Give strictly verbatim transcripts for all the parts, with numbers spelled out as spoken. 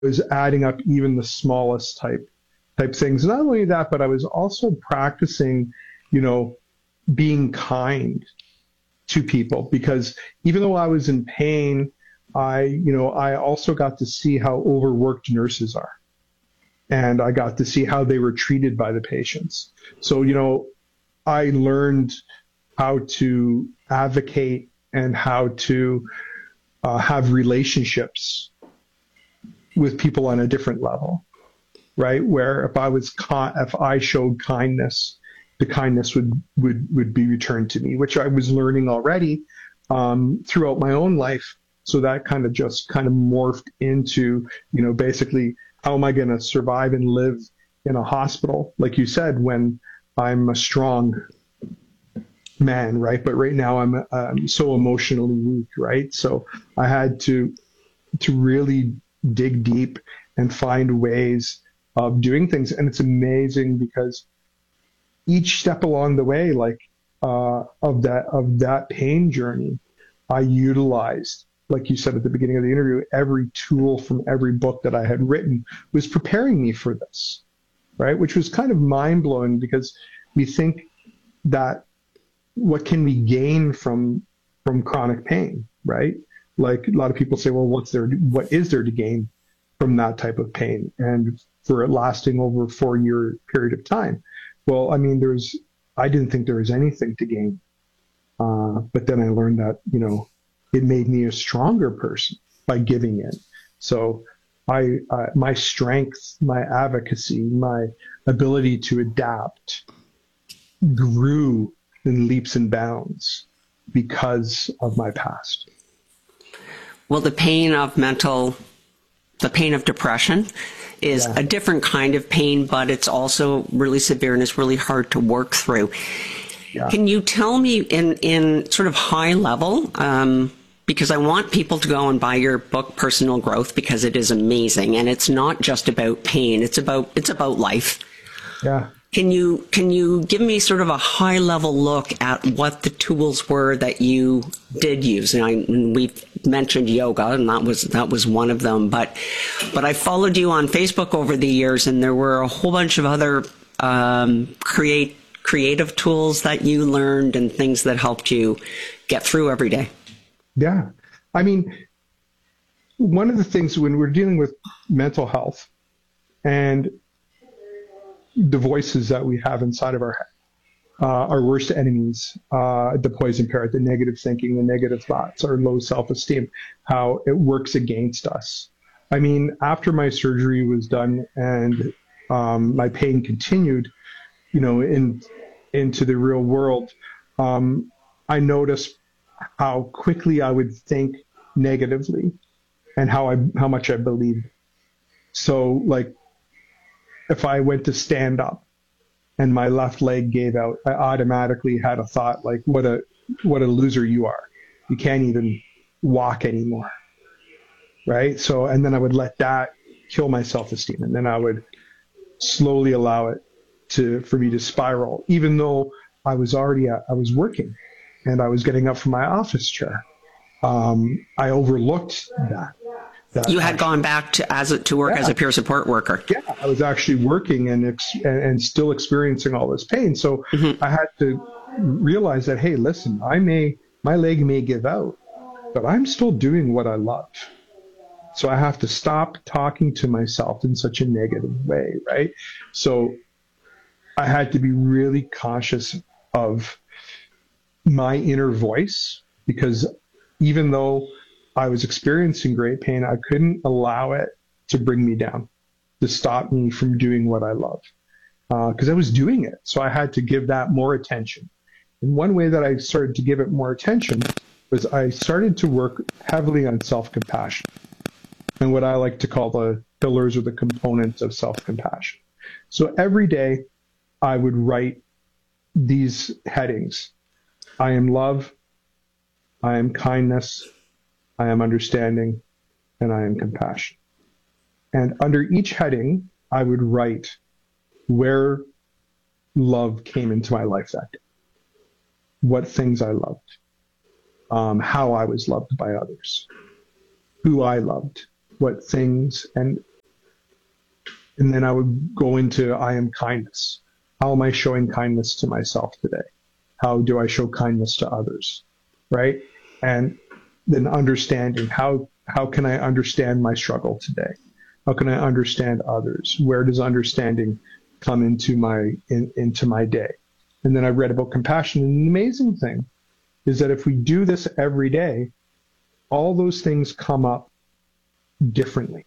was adding up even the smallest type type things. Not only that, but I was also practicing, you know, being kind to people, because even though I was in pain, I, you know, I also got to see how overworked nurses are. And I got to see how they were treated by the patients. So, you know, I learned how to advocate and how to uh, have relationships with people on a different level, right? Where if I was, con- if I showed kindness, the kindness would, would, would be returned to me, which I was learning already um, throughout my own life. So that kind of just kind of morphed into, you know, basically, how am I going to survive and live in a hospital, like you said, when I'm a strong man, right? But right now I'm um, so emotionally weak, right? So I had to to really dig deep and find ways of doing things, and it's amazing because each step along the way, like uh, of that of that pain journey, I utilized, like you said at the beginning of the interview, every tool from every book that I had written was preparing me for this, right? Which was kind of mind blowing, because we think that what can we gain from from chronic pain, right? Like a lot of people say, well, what's there? What is there to gain from that type of pain, and for it lasting over a four year period of time? Well, I mean, there's I didn't think there was anything to gain, uh, but then I learned that, you know, it made me a stronger person by giving in. So I, uh, my strength, my advocacy, my ability to adapt grew in leaps and bounds because of my past. Well, the pain of mental, the pain of depression is Yeah. a different kind of pain, but it's also really severe and it's really hard to work through. Yeah. Can you tell me in, in sort of high level, um, because I want people to go and buy your book, Personal Growth, because it is amazing. And it's not just about pain. It's about, it's about life. Yeah. Can you, can you give me sort of a high level look at what the tools were that you did use? And I, and we've mentioned yoga, and that was, that was one of them, but, but I followed you on Facebook over the years, and there were a whole bunch of other, um, create, creative tools that you learned and things that helped you get through every day. Yeah. I mean, one of the things when we're dealing with mental health and the voices that we have inside of our head, uh, our worst enemies, uh, the poison parrot, the negative thinking, the negative thoughts, our low self-esteem, how it works against us. I mean, after my surgery was done and um, my pain continued, you know, in into the real world, um, I noticed how quickly I would think negatively and how I how much I believed. So, like, if I went to stand up and my left leg gave out, I automatically had a thought like, what a what a loser you are. You can't even walk anymore. Right? So, and then I would let that kill my self-esteem, and then I would slowly allow it to for me to spiral, even though I was already at, I was working and I was getting up from my office chair. Um, I overlooked that. that You had actually, gone back to as a, to work yeah, as a peer support worker. yeah, I was actually working and, ex- and and still experiencing all this pain. So Mm-hmm. I had to realize that, hey, listen, I may my leg may give out, but I'm still doing what I love. So I have to stop talking to myself in such a negative way, right? So I had to be really cautious of my inner voice, because even though I was experiencing great pain, I couldn't allow it to bring me down, to stop me from doing what I love, because uh, I was doing it. So I had to give that more attention. And one way that I started to give it more attention was I started to work heavily on self-compassion and what I like to call the pillars or the components of self-compassion. So every day I would write these headings. I am love, I am kindness, I am understanding, and I am compassion. And under each heading, I would write where love came into my life that day, what things I loved, um, how I was loved by others, who I loved, what things, and And then I would go into I am kindness. How am I showing kindness to myself today? How do I show kindness to others? Right? And then understanding how how can I understand my struggle today? How can I understand others? Where does understanding come into my in, into my day? And then I read about compassion. And the amazing thing is that if we do this every day, all those things come up differently.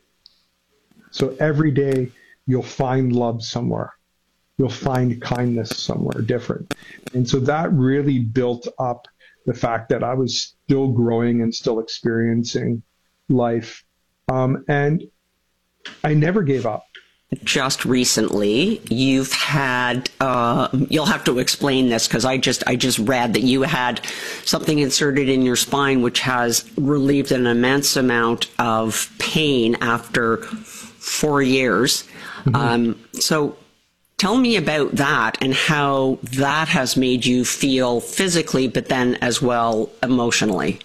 So every day you'll find love somewhere. You'll find kindness somewhere different. And so that really built up the fact that I was still growing and still experiencing life. Um, and I never gave up. Just recently, you've had, uh, you'll have to explain this because I just, I just read that you had something inserted in your spine which has relieved an immense amount of pain after four years. Mm-hmm. Um, so tell me about that and how that has made you feel physically, but then as well emotionally.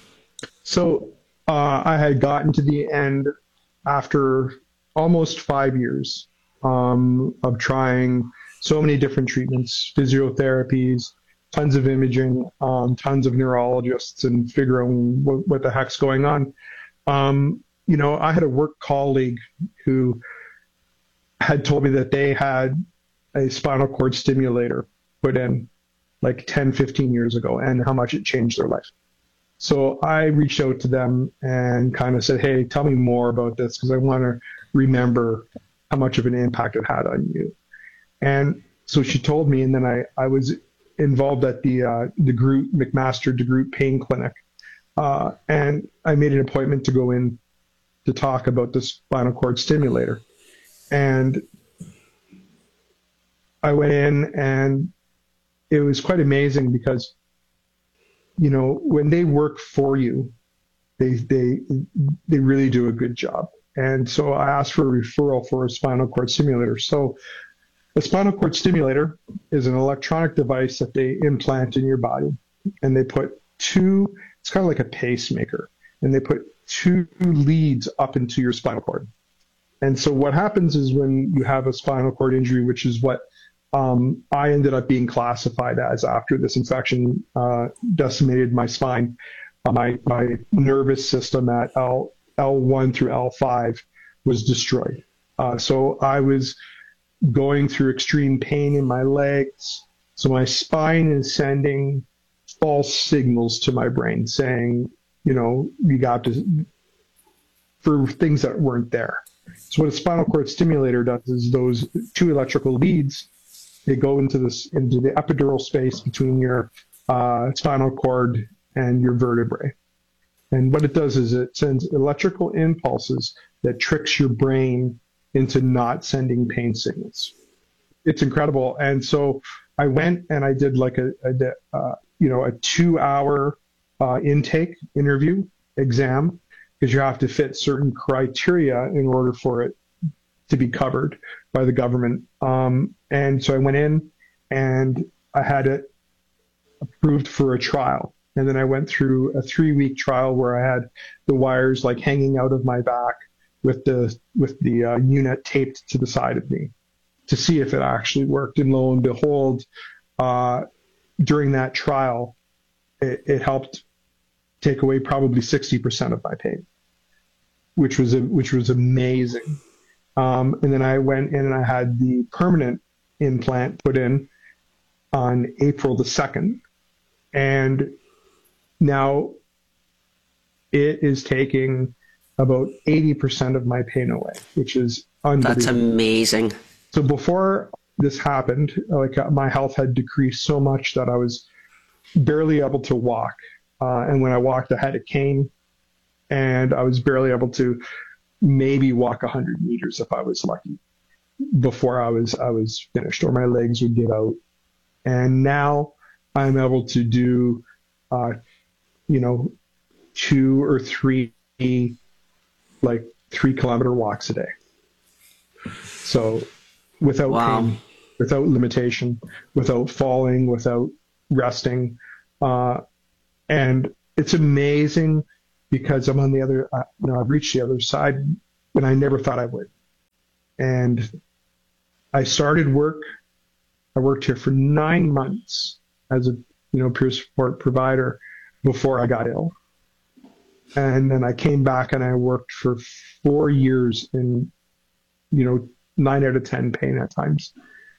So uh, I had gotten to the end after almost five years um, of trying so many different treatments, physiotherapies, tons of imaging, um, tons of neurologists, and figuring what, what the heck's going on. Um, you know, I had a work colleague who had told me that they had a spinal cord stimulator put in like ten, fifteen years ago and how much it changed their life. So I reached out to them and kind of said, hey, tell me more about this because I want to remember how much of an impact it had on you. And so she told me, and then I, I was involved at the uh, DeGroot, McMaster DeGroot Pain Clinic. Uh, and I made an appointment to go in to talk about the spinal cord stimulator. And I went in and it was quite amazing because, you know, when they work for you, they, they, they really do a good job. And so I asked for a referral for a spinal cord stimulator. So a spinal cord stimulator is an electronic device that they implant in your body, and they put two, it's kind of like a pacemaker, and they put two leads up into your spinal cord. And so what happens is when you have a spinal cord injury, which is what um, I ended up being classified as after this infection uh, decimated my spine, uh, my, my nervous system at L, L1 through L five was destroyed. Uh, so I was going through extreme pain in my legs. So my spine is sending false signals to my brain saying, you know, you got to, for things that weren't there. So what a spinal cord stimulator does is those two electrical leads, they go into this, into the epidural space between your uh, spinal cord and your vertebrae. And what it does is it sends electrical impulses that tricks your brain into not sending pain signals. It's incredible. And so I went and I did like a, a uh, you know, a two hour uh, intake interview exam, because you have to fit certain criteria in order for it to be covered by the government. Um, and so I went in and I had it approved for a trial. And then I went through a three week trial where I had the wires like hanging out of my back with the, with the uh, unit taped to the side of me to see if it actually worked. And lo and behold, uh, during that trial, it, it helped take away probably sixty percent of my pain, which was, a, which was amazing. Um, and then I went in and I had the permanent implant put in on April the second. And now it is taking about eighty percent of my pain away, which is unbelievable. That's amazing. So before this happened, like uh, my health had decreased so much that I was barely able to walk. Uh, and when I walked, I had a cane, and I was barely able to maybe walk one hundred meters if I was lucky before I was I was finished, or my legs would give out. And now I'm able to do, uh, you know, two or three, like three kilometer walks a day. So without wow. pain, without limitation, without falling, without resting. Uh, and it's amazing because I'm on the other, uh, you know, I've reached the other side when I never thought I would. And I started work. I worked here for nine months as a, you know, peer support provider before I got ill. And then I came back and I worked for four years in, you know, nine out of ten pain at times.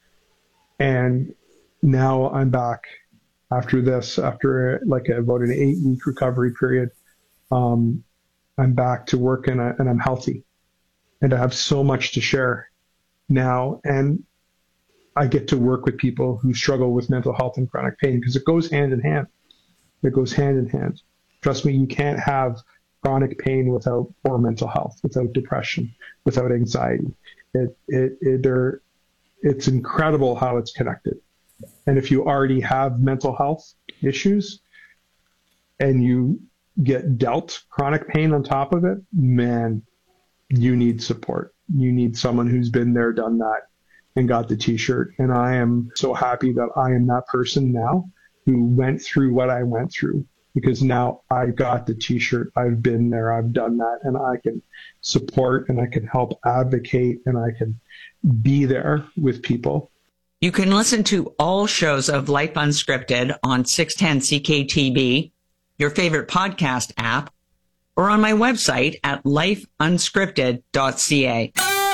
And now I'm back after this, after like a, about an eight week recovery period. Um, I'm back to work and, I, and I'm healthy, and I have so much to share now. And I get to work with people who struggle with mental health and chronic pain, because it goes hand in hand. It goes hand in hand. Trust me, you can't have chronic pain without poor mental health, without depression, without anxiety. It, it, it, there, it's incredible how it's connected. And if you already have mental health issues and you get dealt chronic pain on top of it, man, you need support. You need someone who's been there, done that, and got the t-shirt. And I am so happy that I am that person now who went through what I went through, because now I got the t-shirt. I've been there, I've done that, and I can support and I can help advocate and I can be there with people. You can listen to all shows of Life Unscripted on six ten C K T B, your favorite podcast app, or on my website at life unscripted dot c a.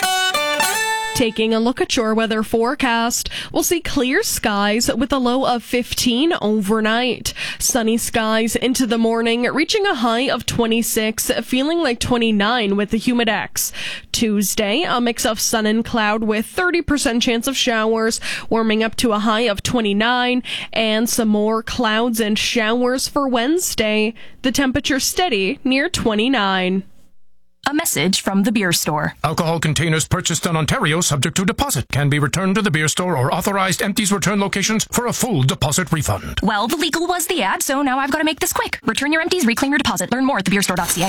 Taking a look at your weather forecast, we'll see clear skies with a low of fifteen overnight. Sunny skies into the morning, reaching a high of twenty-six, feeling like twenty-nine with the humidex. Tuesday, a mix of sun and cloud with thirty percent chance of showers, warming up to a high of twenty-nine, and some more clouds and showers for Wednesday. The temperature steady near twenty-nine. A message from the beer store. Alcohol containers purchased in Ontario subject to deposit can be returned to the beer store or authorized empties return locations for a full deposit refund. Well, the legal was the ad, so now I've got to make this quick. Return your empties, reclaim your deposit. Learn more at the beer store dot c a.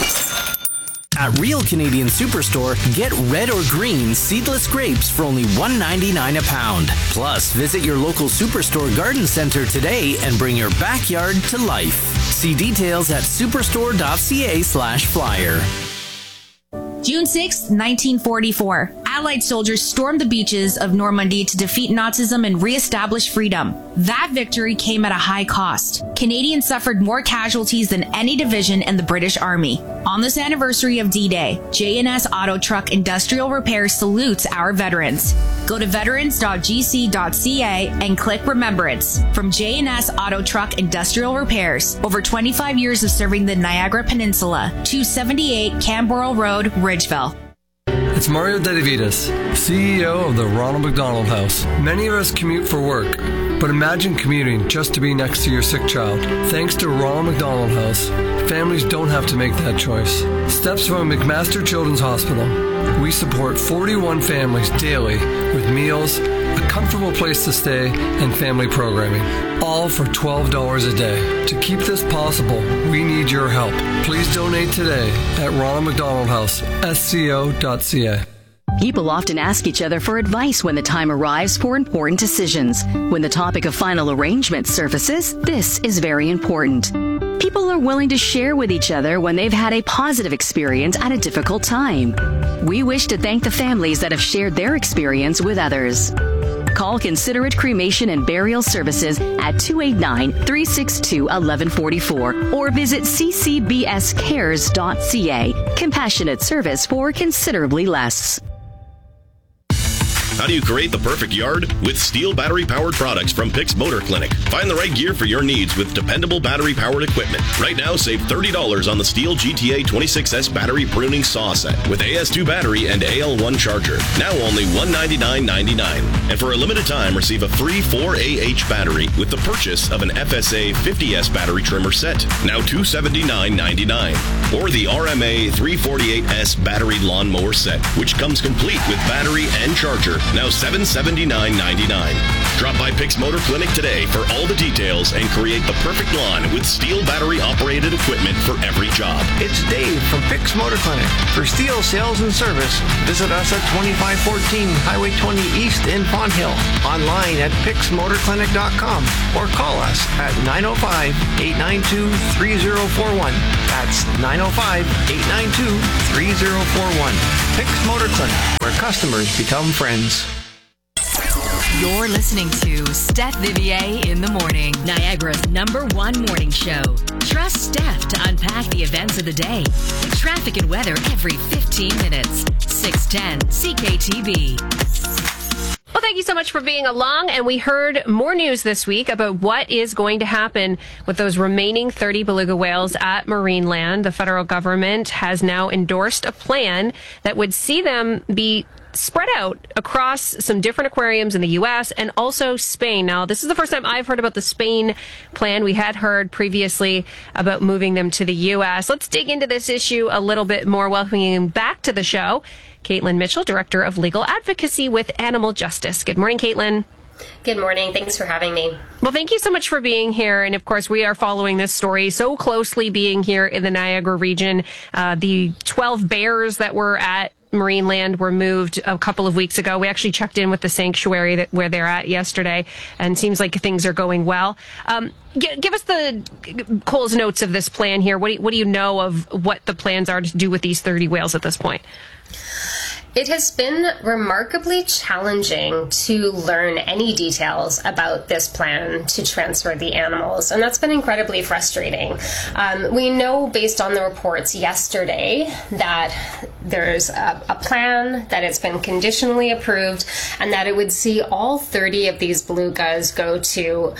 At Real Canadian Superstore, get red or green seedless grapes for only one dollar and ninety-nine cents a pound. Plus, visit your local Superstore garden center today and bring your backyard to life. See details at superstore dot c a slash flyer. June sixth, nineteen forty-four. Allied soldiers stormed the beaches of Normandy to defeat Nazism and reestablish freedom. That victory came at a high cost. Canadians suffered more casualties than any division in the British Army. On this anniversary of D-Day, J and S Auto Truck Industrial Repair salutes our veterans. Go to veterans dot g c dot c a and click Remembrance. From J and S Auto Truck Industrial Repairs, over twenty-five years of serving the Niagara Peninsula, two seventy-eight Camberwell Road, Ridgeville. It's Mario Dedivitas, C E O of the Ronald McDonald House. Many of us commute for work, but imagine commuting just to be next to your sick child. Thanks to Ronald McDonald House, families don't have to make that choice. Steps from McMaster Children's Hospital. We support forty-one families daily with meals, a comfortable place to stay, and family programming. All for twelve dollars a day. To keep this possible, we need your help. Please donate today at Ronald McDonald House, S C O dot c a. People often ask each other for advice when the time arrives for important decisions. When the topic of final arrangement surfaces, this is very important. People are willing to share with each other when they've had a positive experience at a difficult time. We wish to thank the families that have shared their experience with others. Call Considerate Cremation and Burial Services at two eight nine, three six two, one one four four or visit c c b s cares dot c a. Compassionate service for considerably less. How do you create the perfect yard? With Steel battery-powered products from Pix Motor Clinic. Find the right gear for your needs with dependable battery-powered equipment. Right now, save thirty dollars on the Steel G T A twenty-six S battery pruning saw set with A S two battery and A L one charger. Now only one hundred ninety-nine ninety-nine. And for a limited time, receive a free four A H battery with the purchase of an F S A fifty S battery trimmer set. Now two hundred seventy-nine ninety-nine. Or the R M A three forty-eight S battery lawnmower set, which comes complete with battery and charger. Now seven hundred seventy-nine ninety-nine. Drop by Pix Motor Clinic today for all the details and create the perfect lawn with Steel battery-operated equipment for every job. It's Dave from Pix Motor Clinic. For Steel sales and service, visit us at twenty-five fourteen Highway twenty East in Fonthill. Online at pix motor clinic dot com or call us at nine oh five, eight nine two, three oh four one. That's nine oh five, eight nine two, three oh four one. Pix Motor Clinic, where customers become friends. You're listening to Steph Vivier in the Morning, Niagara's number one morning show. Trust Steph to unpack the events of the day. Traffic and weather every fifteen minutes. six ten C K T B. Well, thank you so much for being along. And we heard more news this week about what is going to happen with those remaining thirty beluga whales at Marineland. The federal government has now endorsed a plan that would see them be spread out across some different aquariums in the U S and also Spain. Now, this is the first time I've heard about the Spain plan. We had heard previously about moving them to the U S. Let's dig into this issue a little bit more. Welcoming back to the show, Caitlin Mitchell, Director of Legal Advocacy with Animal Justice. Good morning, Caitlin. Good morning. Thanks for having me. Well, thank you so much for being here. And of course, we are following this story so closely, being here in the Niagara region. Uh, the twelve bears that were at Marineland were moved a couple of weeks ago. We actually checked in with the sanctuary that where they're at yesterday, and seems like things are going well. Um, g- give us the Cole's notes of this plan here. What do you, what do you know of what the plans are to do with these thirty whales at this point? It has been remarkably challenging to learn any details about this plan to transfer the animals, and that's been incredibly frustrating. Um, we know, based on the reports yesterday, that there's a, a plan, that it's been conditionally approved, and that it would see all thirty of these belugas go to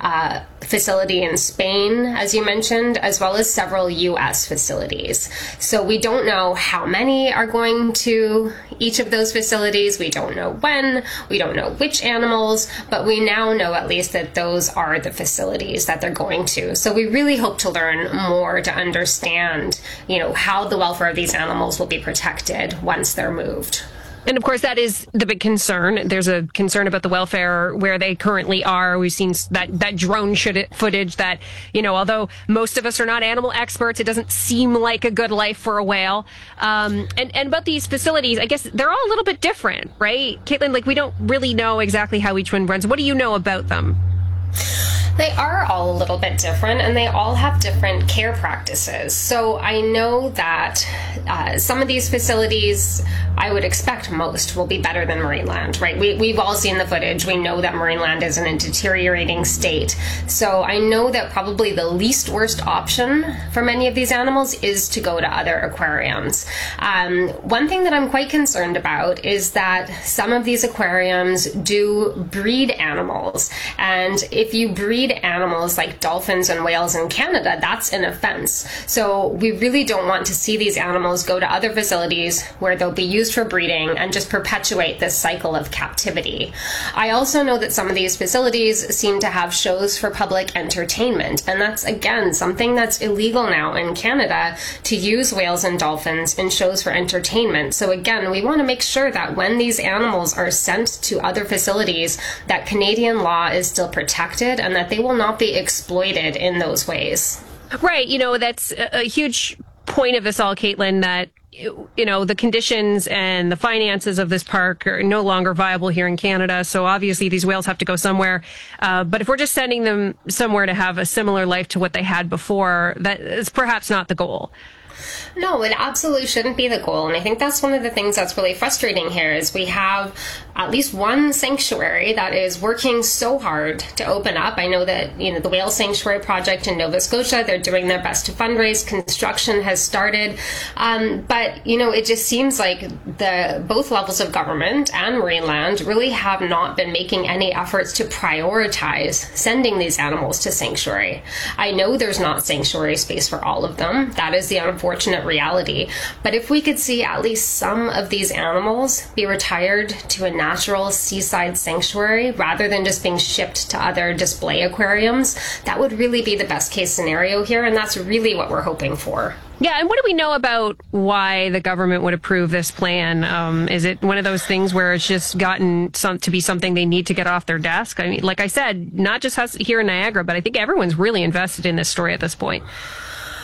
a facility in Spain, as you mentioned, as well as several U S facilities. So we don't know how many are going to each of those facilities. We don't know when, we don't know which animals, but we now know at least that those are the facilities that they're going to. So we really hope to learn more to understand, you know, how the welfare of these animals will be protected once they're moved. And of course, that is the big concern. There's a concern about the welfare where they currently are. We've seen that, that drone footage that, you know, although most of us are not animal experts, it doesn't seem like a good life for a whale. Um, and, and about these facilities, I guess they're all a little bit different, right? Caitlin, like, we don't really know exactly how each one runs. What do you know about them? They are all a little bit different, and they all have different care practices. So I know that uh, some of these facilities, I would expect most, will be better than Marineland, right? We, we've all seen the footage. We know that Marineland is in a deteriorating state. So I know that probably the least worst option for many of these animals is to go to other aquariums. Um, one thing that I'm quite concerned about is that some of these aquariums do breed animals. And if you breed animals like dolphins and whales in Canada, that's an offense. So we really don't want to see these animals go to other facilities where they'll be used for breeding and just perpetuate this cycle of captivity. I also know that some of these facilities seem to have shows for public entertainment, and that's, again, something that's illegal now in Canada, to use whales and dolphins in shows for entertainment. So again, we want to make sure that when these animals are sent to other facilities, that Canadian law is still protected and that they will not be exploited in those ways. Right. You know, that's a huge point of this all, Caitlin, that, you know, the conditions and the finances of this park are no longer viable here in Canada. So obviously these whales have to go somewhere. Uh, but if we're just sending them somewhere to have a similar life to what they had before, that is perhaps not the goal. No, it absolutely shouldn't be the goal. And I think that's one of the things that's really frustrating here is we have at least one sanctuary that is working so hard to open up. I know that, you know, the Whale Sanctuary Project in Nova Scotia, they're doing their best to fundraise. Construction has started. Um, but, you know, it just seems like the both levels of government and Marineland really have not been making any efforts to prioritize sending these animals to sanctuary. I know there's not sanctuary space for all of them. That is the unfortunate reality. But if we could see at least some of these animals be retired to a natural seaside sanctuary rather than just being shipped to other display aquariums, that would really be the best case scenario here, and that's really what we're hoping for. Yeah, and what do we know about why the government would approve this plan? Um, is it one of those things where it's just gotten some, to be something they need to get off their desk? I mean, like I said, not just us here in Niagara, but I think everyone's really invested in this story at this point.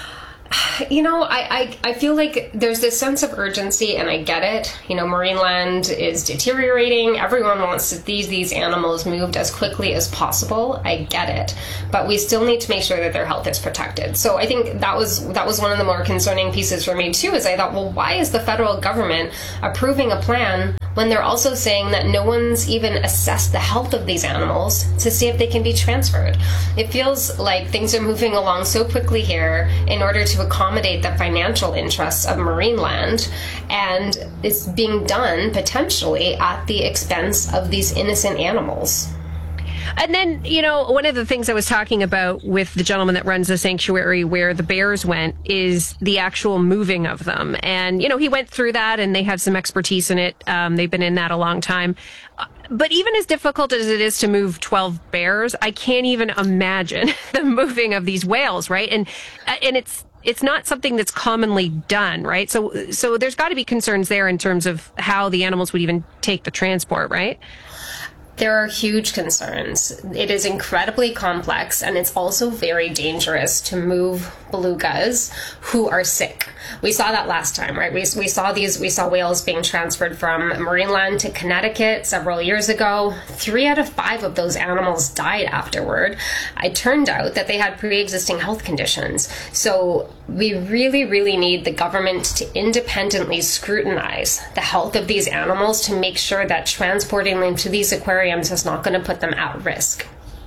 You know, I, I, I feel like there's this sense of urgency, and I get it. You know, Marineland is deteriorating. Everyone wants to, these these animals moved as quickly as possible. I get it, but we still need to make sure that their health is protected. So I think that was that was one of the more concerning pieces for me too. Is I thought, well, why is the federal government approving a plan when they're also saying that no one's even assessed the health of these animals to see if they can be transferred? It feels like things are moving along so quickly here in order to accommodate the financial interests of Marineland, and it's being done potentially at the expense of these innocent animals. And then, you know, one of the things I was talking about with the gentleman that runs the sanctuary where the bears went is the actual moving of them. And, you know, he went through that and they have some expertise in it. Um, they've been in that a long time. But even as difficult as it is to move twelve bears, I can't even imagine the moving of these whales, right? And and it's it's not something that's commonly done, right? So so there's got to be concerns there in terms of how the animals would even take the transport, right? There are huge concerns. It is incredibly complex, and it's also very dangerous to move belugas who are sick. We saw that last time, right? We, we saw these, we saw whales being transferred from Marineland to Connecticut several years ago. Three out of five of those animals died afterward. It turned out that they had pre-existing health conditions. So we really, really need the government to independently scrutinize the health of these animals to make sure that transporting them to these aquariums is not going to put them at risk.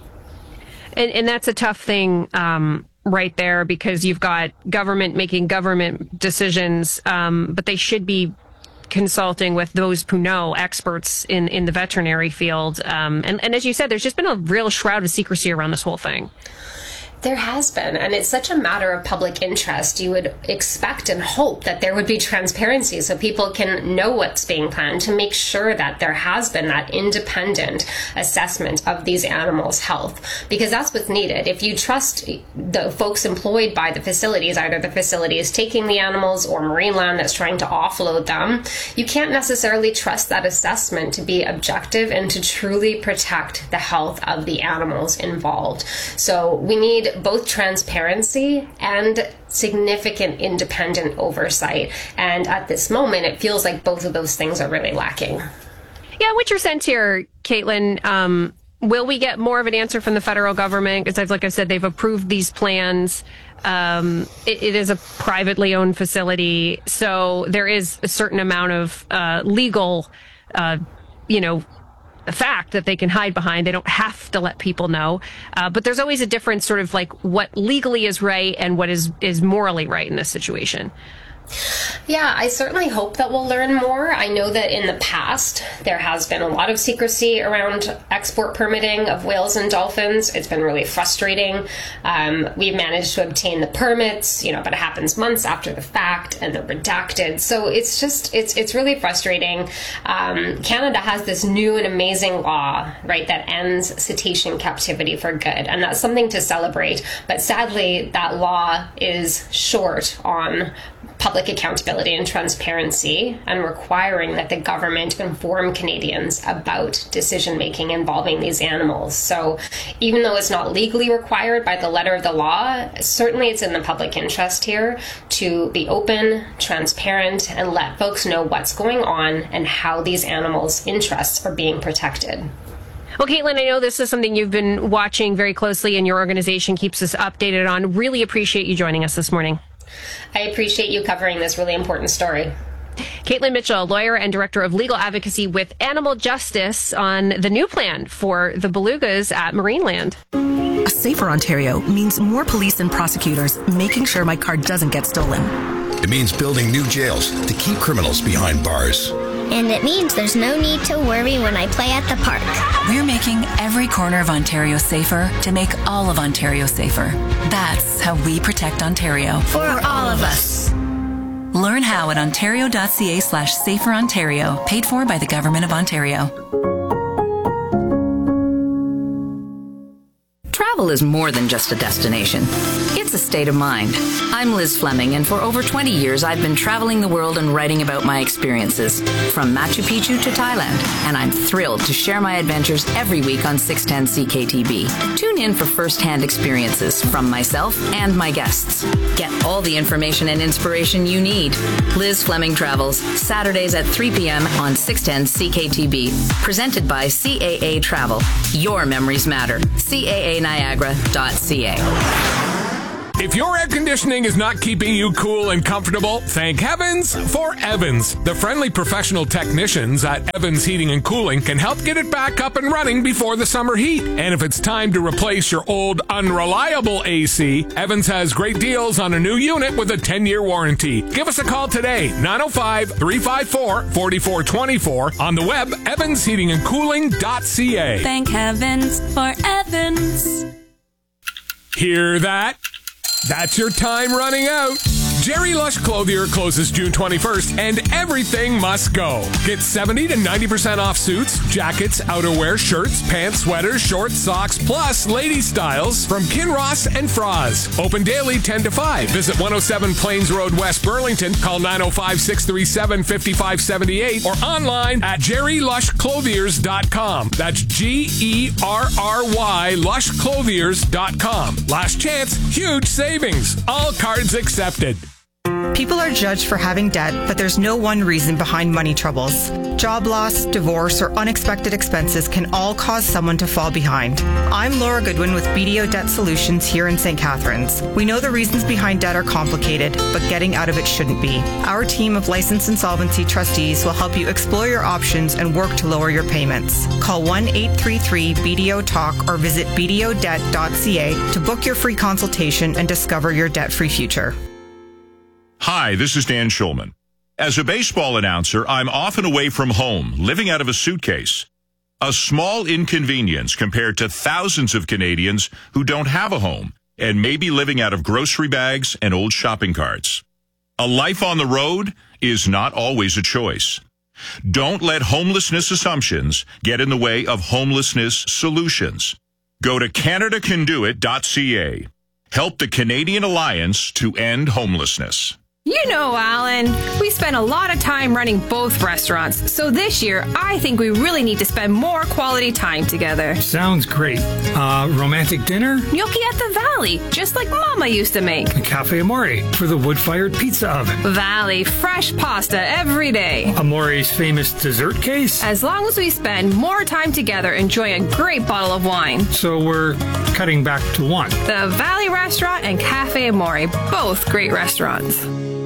And, and that's a tough thing um, right there, because you've got government making government decisions, um, but they should be consulting with those who know, experts in, in the veterinary field. Um, and, and as you said, there's just been a real shroud of secrecy around this whole thing. There has been, and it's such a matter of public interest. You would expect and hope that there would be transparency so people can know what's being planned, to make sure that there has been that independent assessment of these animals' health, because that's what's needed. If you trust the folks employed by the facilities, either the facilities taking the animals or Marineland that's trying to offload them, you can't necessarily trust that assessment to be objective and to truly protect the health of the animals involved. So we need both transparency and significant independent oversight. And at this moment, it feels like both of those things are really lacking. Yeah, what's your sense here, Caitlin? Um, will we get more of an answer from the federal government? Because, like I said, they've approved these plans. Um, it, it is a privately owned facility, so there is a certain amount of uh, legal, uh, you know, a fact that they can hide behind. They don't have to let people know. Uh, but there's always a difference, sort of like what legally is right and what is, is morally right in this situation. Yeah, I certainly hope that we'll learn more. I know that in the past, there has been a lot of secrecy around export permitting of whales and dolphins. It's been really frustrating. Um, we've managed to obtain the permits, you know, but it happens months after the fact and they're redacted. So it's just, it's it's really frustrating. Um, Canada has this new and amazing law, right, that ends cetacean captivity for good. And that's something to celebrate. But sadly, that law is short on public accountability and transparency, and requiring that the government inform Canadians about decision-making involving these animals. So even though it's not legally required by the letter of the law, certainly it's in the public interest here to be open, transparent, and let folks know what's going on and how these animals' interests are being protected. Well, Caitlin, I know this is something you've been watching very closely and your organization keeps us updated on. Really appreciate you joining us this morning. I appreciate you covering this really important story. Caitlin Mitchell, lawyer and director of legal advocacy with Animal Justice, on the new plan for the belugas at Marineland. A safer Ontario means more police and prosecutors making sure my car doesn't get stolen. It means building new jails to keep criminals behind bars. And it means there's no need to worry when I play at the park. We're making every corner of Ontario safer to make all of Ontario safer. That's how we protect Ontario. For all of us. Learn how at ontario.ca slash safer Ontario, paid for by the Government of Ontario. Travel travel is more than just a destination. It's a state of mind. I'm Liz Fleming, and for over twenty years, I've been traveling the world and writing about my experiences, from Machu Picchu to Thailand, and I'm thrilled to share my adventures every week on six ten C K T B. Tune in for first-hand experiences from myself and my guests. Get all the information and inspiration you need. Liz Fleming Travels, Saturdays at three p.m. on six ten C K T B. Presented by C A A Travel. Your memories matter. C A A Niagara dot C A. If your air conditioning is not keeping you cool and comfortable, thank heavens for Evans. The friendly professional technicians at Evans Heating and Cooling can help get it back up and running before the summer heat. And if it's time to replace your old unreliable A C, Evans has great deals on a new unit with a ten-year warranty. Give us a call today, nine oh five, three five four, four four two four, on the web, evans heating and cooling dot c a. Thank heavens for Evans. Hear that? That's your time running out. Jerry Lush Clothier closes June twenty-first, and everything must go. Get seventy to ninety percent off suits, jackets, outerwear, shirts, pants, sweaters, shorts, socks, plus lady styles from Kinross and Froz. Open daily ten to five. Visit one oh seven Plains Road, West Burlington. Call nine oh five, six three seven, five five seven eight or online at jerry lush clothiers dot com. That's G E R R Y lush clothiers dot com. Last chance, huge savings. All cards accepted. People are judged for having debt, but there's no one reason behind money troubles. Job loss, divorce, or unexpected expenses can all cause someone to fall behind. I'm Laura Goodwin with B D O Debt Solutions here in Saint Catharines. We know the reasons behind debt are complicated, but getting out of it shouldn't be. Our team of licensed insolvency trustees will help you explore your options and work to lower your payments. Call one eight three three B D O talk or visit b d o debt dot c a to book your free consultation and discover your debt-free future. Hi, this is Dan Schulman. As a baseball announcer, I'm often away from home, living out of a suitcase. A small inconvenience compared to thousands of Canadians who don't have a home and may be living out of grocery bags and old shopping carts. A life on the road is not always a choice. Don't let homelessness assumptions get in the way of homelessness solutions. Go to canada can do it dot c a. Help the Canadian Alliance to End Homelessness. You know, Alan, we spend a lot of time running both restaurants, so this year I think we really need to spend more quality time together. Sounds great. Uh, romantic dinner? Gnocchi at the Valley, just like Mama used to make. Cafe Amore for the wood-fired pizza oven. Valley, fresh pasta every day. Amore's famous dessert case? As long as we spend more time together enjoying a great bottle of wine. So we're cutting back to one. The Valley Restaurant and Cafe Amore, both great restaurants.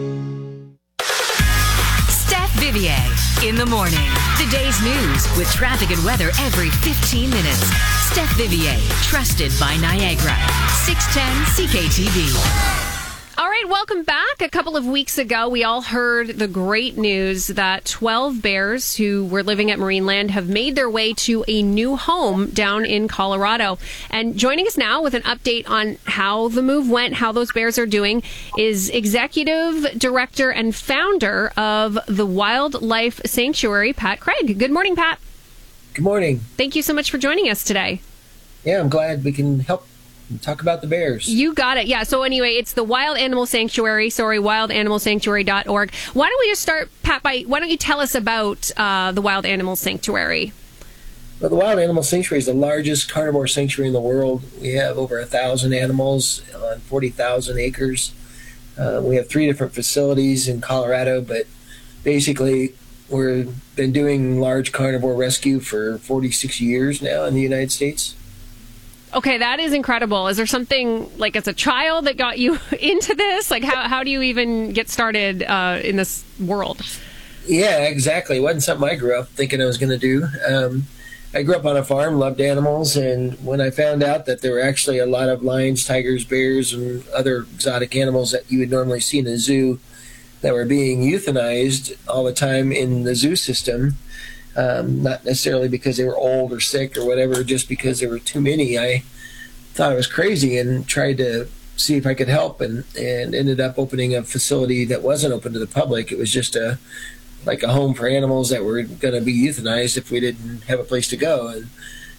Vivier in the morning. The day's news with traffic and weather every fifteen minutes. Steph Vivier, trusted by Niagara. six ten C K T V. All right, welcome back. A couple of weeks ago, we all heard the great news that twelve bears who were living at Marineland have made their way to a new home down in Colorado. And joining us now with an update on how the move went, how those bears are doing, is Executive Director and Founder of the Wildlife Sanctuary, Pat Craig. Good morning, Pat. Good morning. Thank you so much for joining us today. Yeah, I'm glad we can help talk about the bears. You got it. Yeah. So anyway, it's the Wild Animal Sanctuary. Sorry, wild animal sanctuary dot org. Why don't we just start, Pat, by why don't you tell us about uh, the Wild Animal Sanctuary? Well, the Wild Animal Sanctuary is the largest carnivore sanctuary in the world. We have over a thousand animals on forty thousand acres. Uh, we have three different facilities in Colorado, but basically we've been doing large carnivore rescue for forty-six years now in the United States. Okay, that is incredible. Is there something, like, as a child that got you into this? Like, how how do you even get started uh, in this world? Yeah, exactly. It wasn't something I grew up thinking I was going to do. Um, I grew up on a farm, loved animals, and when I found out that there were actually a lot of lions, tigers, bears, and other exotic animals that you would normally see in a zoo that were being euthanized all the time in the zoo system, Um, not necessarily because they were old or sick or whatever, just because there were too many. I thought I was crazy and tried to see if I could help, and, and ended up opening a facility that wasn't open to the public. It was just a like a home for animals that were going to be euthanized if we didn't have a place to go. And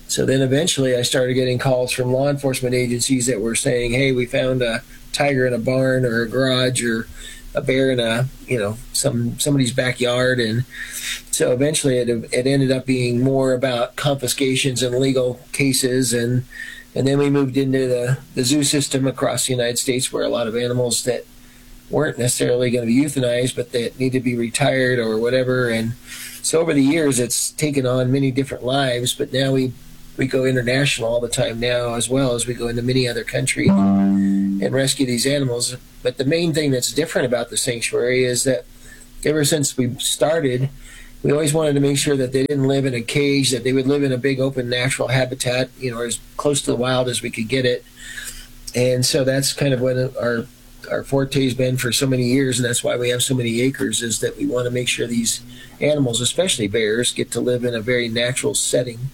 So then eventually I started getting calls from law enforcement agencies that were saying, hey, we found a tiger in a barn or a garage or a bear in a, you know, some somebody's backyard. And so eventually it, it ended up being more about confiscations and legal cases. And and then we moved into the, the zoo system across the United States, where a lot of animals that weren't necessarily going to be euthanized, but that need to be retired or whatever. And so over the years, it's taken on many different lives, but now we, we go international all the time now, as well as we go into many other countries and rescue these animals. But the main thing that's different about the sanctuary is that ever since we started, we always wanted to make sure that they didn't live in a cage, that they would live in a big open natural habitat, you know, as close to the wild as we could get it. And so that's kind of what our our forte's been for so many years, and that's why we have so many acres, is that we want to make sure these animals, especially bears, get to live in a very natural setting.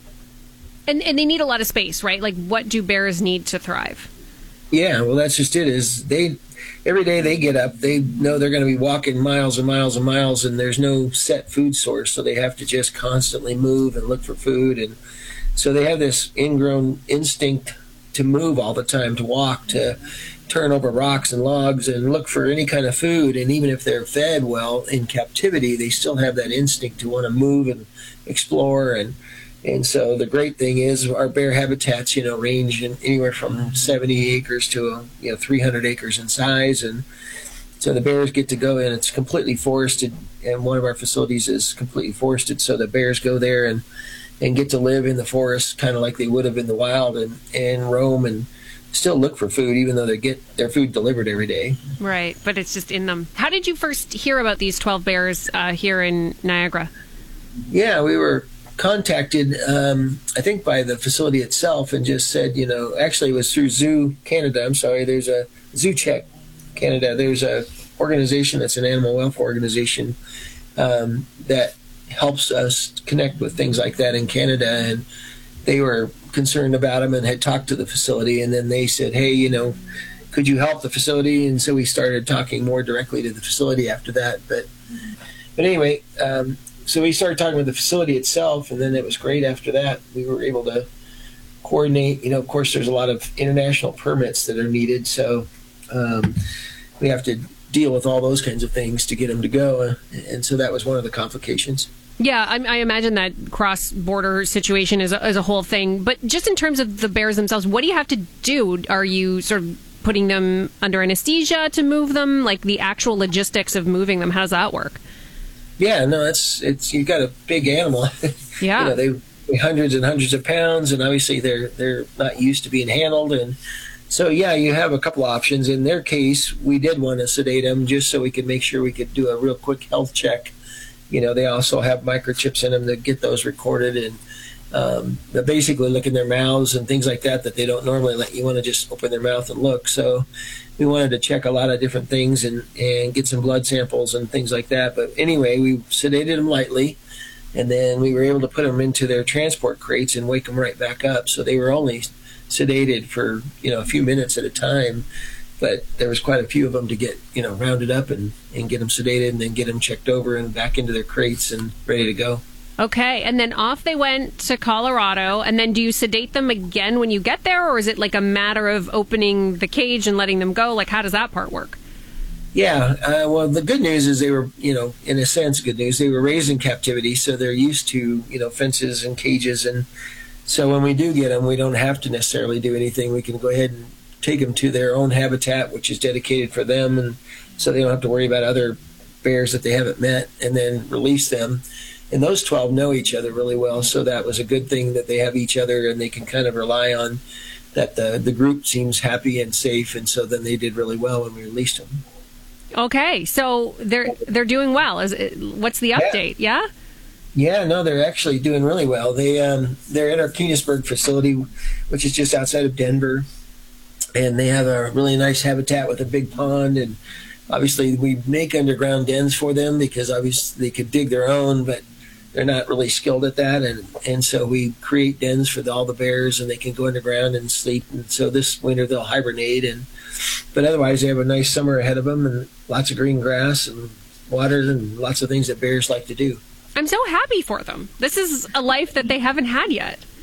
And and they need a lot of space, right? Like, what do bears need to thrive? Yeah, well, that's just it. Is they every day they get up, they know they're going to be walking miles and miles and miles, and there's no set food source, so they have to just constantly move and look for food. And so they have this ingrown instinct to move all the time, to walk, to turn over rocks and logs and look for any kind of food. And even if they're fed well in captivity, they still have that instinct to want to move and explore. And and so the great thing is our bear habitats, you know, range in anywhere from seventy acres to, you know, three hundred acres in size. And so the bears get to go in. It's completely forested, and one of our facilities is completely forested, so the bears go there and and get to live in the forest kind of like they would have in the wild, and and roam and still look for food, even though they get their food delivered every day. Right, but it's just in them. How did you first hear about these twelve bears uh, here in Niagara? Yeah, we were contacted, um, I think, by the facility itself, and just said, you know, actually it was through Zoo Canada. I'm sorry, there's a Zoo Check Canada. There's a organization that's an animal welfare organization um, that helps us connect with things like that in Canada, and they were concerned about them and had talked to the facility, and then they said, hey, you know, could you help the facility? And so we started talking more directly to the facility after that. But but anyway, um, so we started talking with the facility itself, and then it was great after that. We were able to coordinate. You know, of course, there's a lot of international permits that are needed, so um, we have to deal with all those kinds of things to get them to go. And so that was one of the complications. Yeah, I, I imagine that cross-border situation is a, is a whole thing. But just in terms of the bears themselves, what do you have to do? Are you sort of putting them under anesthesia to move them? Like the actual logistics of moving them, how does that work? Yeah, no, it's it's you've got a big animal. Yeah, you know, they weigh hundreds and hundreds of pounds, and obviously they're they're not used to being handled. And so, yeah, you have a couple options. In their case, we did want to sedate them just so we could make sure we could do a real quick health check. You know, they also have microchips in them to get those recorded, and um, they basically look in their mouths and things like that that they don't normally let you want to just open their mouth and look. So we wanted to check a lot of different things and, and get some blood samples and things like that. But anyway, we sedated them lightly, and then we were able to put them into their transport crates and wake them right back up. So they were only sedated for, you know, a few minutes at a time. But there was quite a few of them to get, you know, rounded up and, and get them sedated and then get them checked over and back into their crates and ready to go. Okay, and then off they went to Colorado, and then do you sedate them again when you get there, or is it like a matter of opening the cage and letting them go? Like, how does that part work? Yeah, uh, well, the good news is they were, you know, in a sense, good news. They were raised in captivity, so they're used to, you know, fences and cages. And so when we do get them, we don't have to necessarily do anything. We can go ahead and take them to their own habitat, which is dedicated for them, and so they don't have to worry about other bears that they haven't met, and then release them. And those twelve know each other really well, so that was a good thing that they have each other, and they can kind of rely on that the, the group seems happy and safe, and so then they did really well when we released them. Okay, so they're they're doing well. Is it, what's the update? Yeah? Yeah, no, they're actually doing really well. They, um, they're at our Keanisburg facility, which is just outside of Denver. And they have a really nice habitat with a big pond, and obviously we make underground dens for them because obviously they could dig their own, but they're not really skilled at that, and and so we create dens for the, all the bears, and they can go underground and sleep. And so this winter they'll hibernate, and but otherwise they have a nice summer ahead of them, and lots of green grass and water and lots of things that bears like to do. I'm so happy for them. This is a life that they haven't had yet.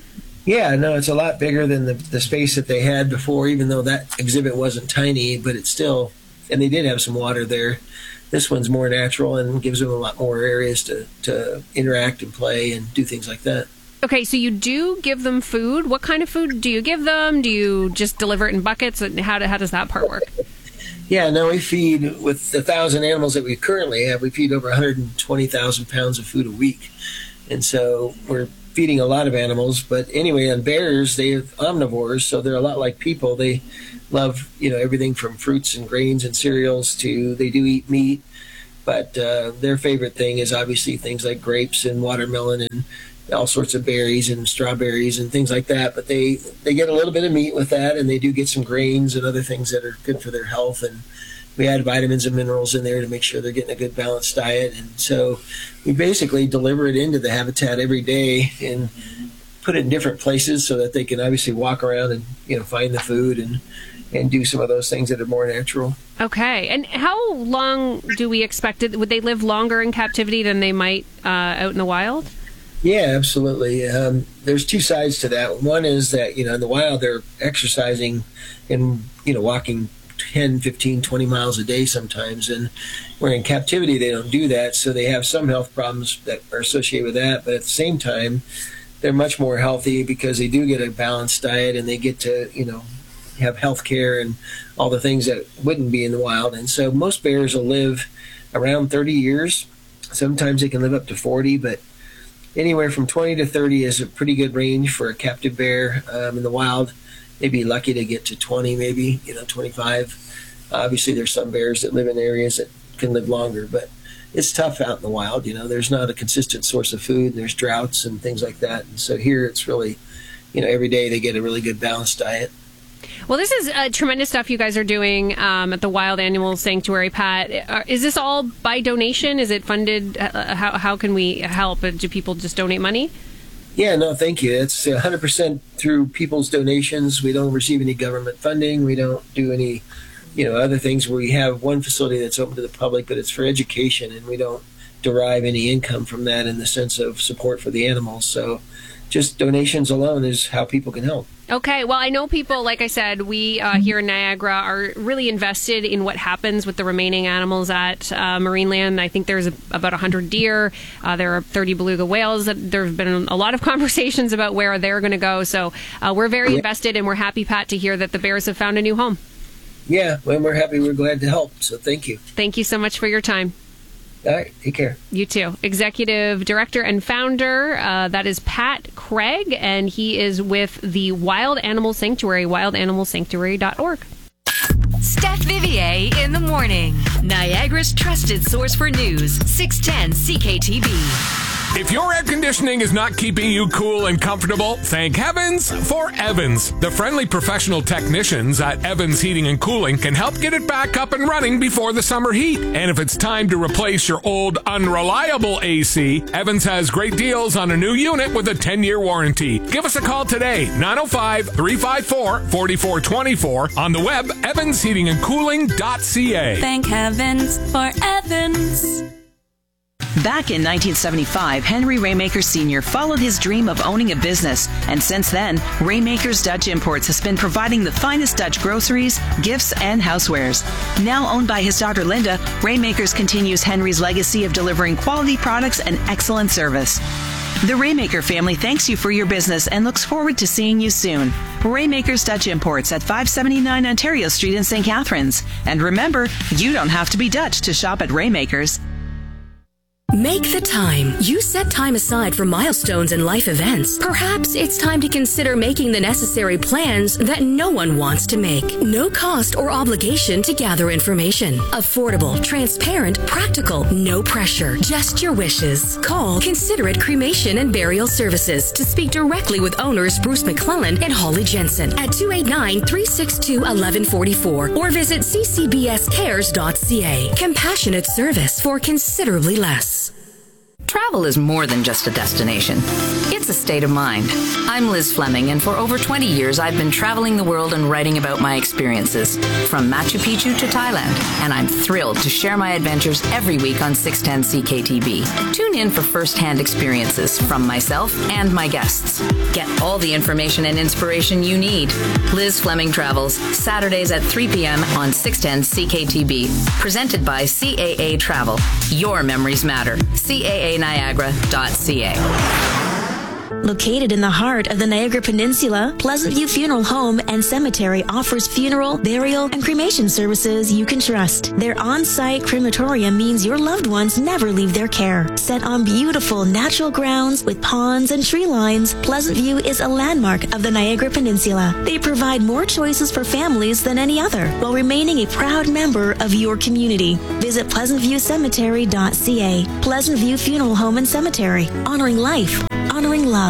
Yeah, no, it's a lot bigger than the, the space that they had before, even though that exhibit wasn't tiny, but it's still, and they did have some water there. This one's more natural and gives them a lot more areas to, to interact and play and do things like that. Okay, so you do give them food. What kind of food do you give them? Do you just deliver it in buckets? And how, do, how does that part work? Yeah, no, we feed, with the thousand animals that we currently have, we feed over one hundred twenty thousand pounds of food a week. And so we're feeding a lot of animals. But anyway, on bears, they're omnivores, so they're a lot like people. They love, you know, everything from fruits and grains and cereals to, they do eat meat. But uh, their favorite thing is obviously things like grapes and watermelon and all sorts of berries and strawberries and things like that. But they, they get a little bit of meat with that, and they do get some grains and other things that are good for their health. And we add vitamins and minerals in there to make sure they're getting a good balanced diet. And so we basically deliver it into the habitat every day and put it in different places so that they can obviously walk around and, you know, find the food and, and do some of those things that are more natural. Okay. And how long do we expect it? Would they live longer in captivity than they might uh, out in the wild? Yeah, absolutely. Um, there's two sides to that. One is that, you know, in the wild, they're exercising and, you know, walking ten, fifteen, twenty miles a day sometimes. And where in captivity, they don't do that. So they have some health problems that are associated with that. But at the same time, they're much more healthy because they do get a balanced diet and they get to, you know, have health care and all the things that wouldn't be in the wild. And so most bears will live around thirty years. Sometimes they can live up to forty, but anywhere from twenty to thirty is a pretty good range for a captive bear. Um, in the wild, they'd be lucky to get to twenty, maybe, you know, twenty-five. Obviously, there's some bears that live in areas that can live longer, but it's tough out in the wild. You know, there's not a consistent source of food. There's droughts and things like that. And so here it's really, you know, every day they get a really good balanced diet. Well, this is uh, tremendous stuff you guys are doing um, at the Wild Animal Sanctuary, Pat. Uh, is this all by donation? Is it funded? Uh, how, how can we help? Do people just donate money? Yeah, no, thank you. It's one hundred percent through people's donations. We don't receive any government funding. We don't do any, you know, other things. We have one facility that's open to the public, but it's for education, and we don't derive any income from that in the sense of support for the animals. So just donations alone is how people can help. Okay. Well, I know people, like I said, we uh, here in Niagara are really invested in what happens with the remaining animals at uh, Marineland. I think there's a, about one hundred deer. Uh, there are thirty beluga whales. There have been a lot of conversations about where they're going to go. So uh, we're very yeah. invested, and we're happy, Pat, to hear that the bears have found a new home. Yeah, when we're happy, we're glad to help. So thank you. Thank you so much for your time. All right, take care. You too. Executive Director and Founder, uh, that is Pat Craig, and he is with the Wild Animal Sanctuary, wild animal sanctuary dot org. Steph Vivier in the morning. Niagara's trusted source for news, six ten C K T B. If your air conditioning is not keeping you cool and comfortable, thank heavens for Evans. The friendly professional technicians at Evans Heating and Cooling can help get it back up and running before the summer heat. And if it's time to replace your old unreliable A C, Evans has great deals on a new unit with a ten-year warranty. Give us a call today, nine oh five, three five four, four four two four, on the web, evans heating and cooling dot c a. Thank heavens for Evans. Back in nineteen seventy-five, Henry Raymaker Senior followed his dream of owning a business, and since then, Raymaker's Dutch Imports has been providing the finest Dutch groceries, gifts, and housewares. Now owned by his daughter Linda, Raymakers continues Henry's legacy of delivering quality products and excellent service. The Raymaker family thanks you for your business and looks forward to seeing you soon. Raymaker's Dutch Imports at five seventy-nine Ontario Street in Saint Catharines. And remember, you don't have to be Dutch to shop at Raymaker's. Make the time. You set time aside for milestones and life events. Perhaps it's time to consider making the necessary plans that no one wants to make. No cost or obligation to gather information. Affordable, transparent, practical, no pressure. Just your wishes. Call Considerate Cremation and Burial Services to speak directly with owners Bruce McClellan and Holly Jensen at two eight nine, three six two, one one four four or visit c c b s cares dot c a. Compassionate service for considerably less. Travel is more than just a destination. It's a state of mind. I'm Liz Fleming, and for over twenty years, I've been traveling the world and writing about my experiences, from Machu Picchu to Thailand, and I'm thrilled to share my adventures every week on six ten C K T B. Tune in for first-hand experiences from myself and my guests. Get all the information and inspiration you need. Liz Fleming Travels, Saturdays at three p.m. on six ten C K T B. Presented by C A A Travel. Your memories matter. C A A Niagara dot C A. Located in the heart of the Niagara Peninsula, Pleasant View Funeral Home and Cemetery offers funeral, burial, and cremation services you can trust. Their on-site crematorium means your loved ones never leave their care. Set on beautiful natural grounds with ponds and tree lines, Pleasant View is a landmark of the Niagara Peninsula. They provide more choices for families than any other, while remaining a proud member of your community. Visit pleasant view cemetery dot c a. Pleasant View Funeral Home and Cemetery, honoring life, honoring love.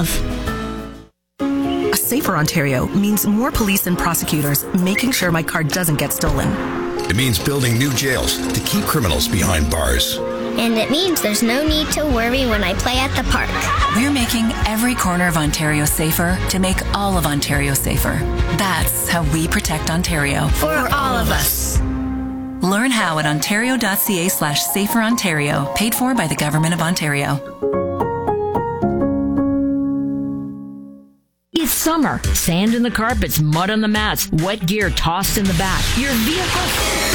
A safer Ontario means more police and prosecutors making sure my car doesn't get stolen. It means building new jails to keep criminals behind bars. And it means there's no need to worry when I play at the park. We're making every corner of Ontario safer to make all of Ontario safer. That's how we protect Ontario. For all of us. Learn how at ontario dot c a slash safer Ontario, paid for by the Government of Ontario. It's summer. Sand in the carpets, mud on the mats, wet gear tossed in the back. Your vehicle...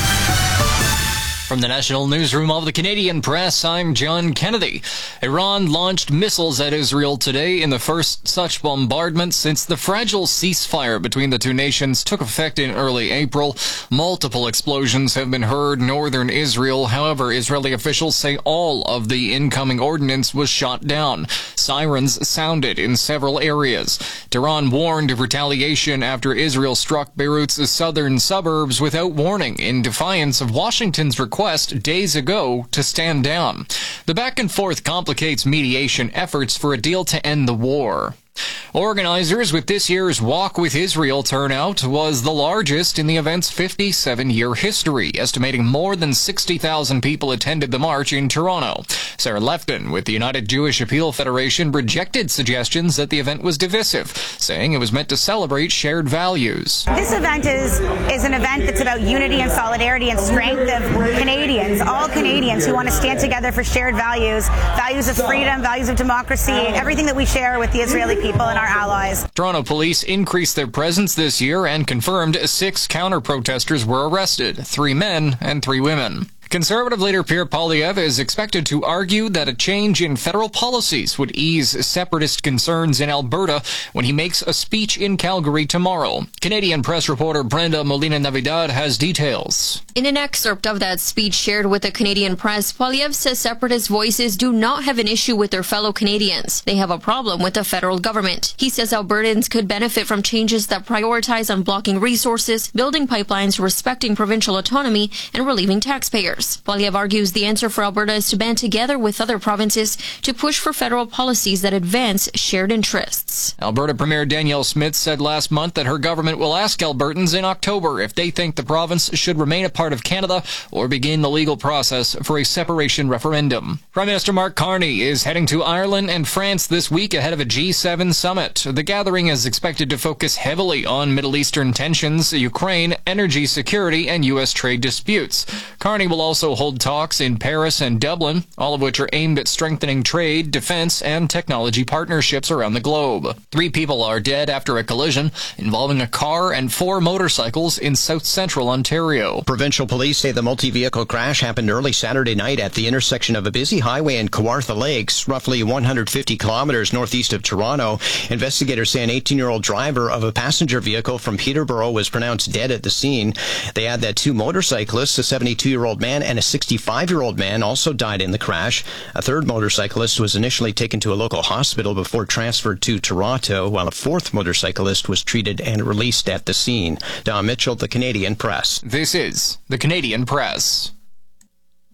From the National Newsroom of the Canadian Press, I'm John Kennedy. Iran launched missiles at Israel today in the first such bombardment since the fragile ceasefire between the two nations took effect in early April. Multiple explosions have been heard in northern Israel. However, Israeli officials say all of the incoming ordnance was shot down. Sirens sounded in several areas. Tehran warned of retaliation after Israel struck Beirut's southern suburbs without warning in defiance of Washington's request days ago to stand down. The back and forth complicates mediation efforts for a deal to end the war. Organizers with this year's Walk with Israel turnout was the largest in the event's fifty-seven-year history, estimating more than sixty thousand people attended the march in Toronto. Sarah Lefton with the United Jewish Appeal Federation rejected suggestions that the event was divisive, saying it was meant to celebrate shared values. This event is, is an event that's about unity and solidarity and strength of Canadians, all Canadians who want to stand together for shared values, values of freedom, values of democracy, everything that we share with the Israeli people and our allies. Toronto police increased their presence this year and confirmed six counter-protesters were arrested, three men and three women. Conservative leader Pierre Poilievre is expected to argue that a change in federal policies would ease separatist concerns in Alberta when he makes a speech in Calgary tomorrow. Canadian press reporter Brenda Molina-Navidad has details. In an excerpt of that speech shared with the Canadian press, Poilievre says separatist voices do not have an issue with their fellow Canadians. They have a problem with the federal government. He says Albertans could benefit from changes that prioritize unblocking resources, building pipelines, respecting provincial autonomy, and relieving taxpayers. Poilievre argues the answer for Alberta is to band together with other provinces to push for federal policies that advance shared interests. Alberta Premier Danielle Smith said last month that her government will ask Albertans in October if they think the province should remain a part of Canada or begin the legal process for a separation referendum. Prime Minister Mark Carney is heading to Ireland and France this week ahead of a G seven summit. The gathering is expected to focus heavily on Middle Eastern tensions, Ukraine, energy security, and U S trade disputes. Carney will also also hold talks in Paris and Dublin, all of which are aimed at strengthening trade, defense, and technology partnerships around the globe. Three people are dead after a collision involving a car and four motorcycles in south-central Ontario. Provincial police say the multi-vehicle crash happened early Saturday night at the intersection of a busy highway in Kawartha Lakes, roughly one hundred fifty kilometers northeast of Toronto. Investigators say an eighteen-year-old driver of a passenger vehicle from Peterborough was pronounced dead at the scene. They add that two motorcyclists, a seventy-two-year-old man and a sixty-five-year-old man, also died in the crash. A third motorcyclist was initially taken to a local hospital before transferred to Toronto, while a fourth motorcyclist was treated and released at the scene. Don Mitchell, the Canadian Press. This is the Canadian Press.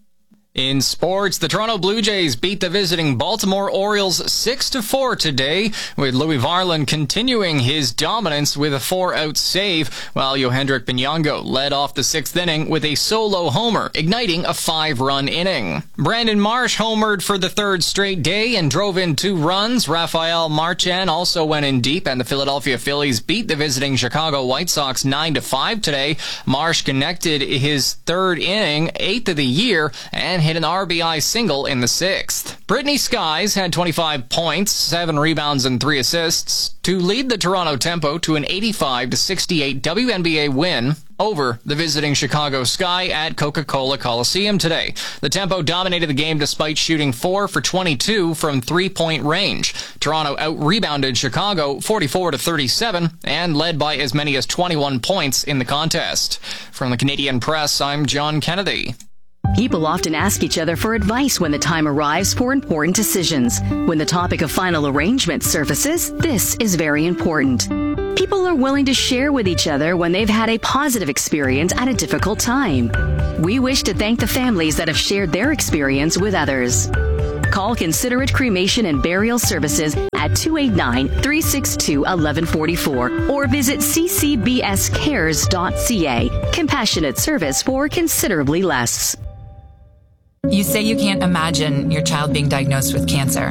In sports, the Toronto Blue Jays beat the visiting Baltimore Orioles six to four today, with Louis Varland continuing his dominance with a four-out save, while Yohendrick Binyongo led off the sixth inning with a solo homer, igniting a five-run inning. Brandon Marsh homered for the third straight day and drove in two runs. Rafael Marchand also went in deep, and the Philadelphia Phillies beat the visiting Chicago White Sox nine to five today. Marsh connected his third inning, eighth of the year, and hit an R B I single in the sixth. Brittany Skies had twenty-five points, seven rebounds, and three assists to lead the Toronto Tempo to an eighty-five to sixty-eight W N B A win over the visiting Chicago Sky at Coca-Cola Coliseum today. The Tempo dominated the game despite shooting four for twenty-two from three-point range. Toronto out-rebounded Chicago forty-four to thirty-seven and led by as many as twenty-one points in the contest. From the Canadian Press, I'm John Kennedy. People often ask each other for advice when the time arrives for important decisions. When the topic of final arrangement surfaces, this is very important. People are willing to share with each other when they've had a positive experience at a difficult time. We wish to thank the families that have shared their experience with others. Call Considerate Cremation and Burial Services at two eight nine, three six two, one one four four or visit c c b s cares dot c a. Compassionate service for considerably less. You say you can't imagine your child being diagnosed with cancer,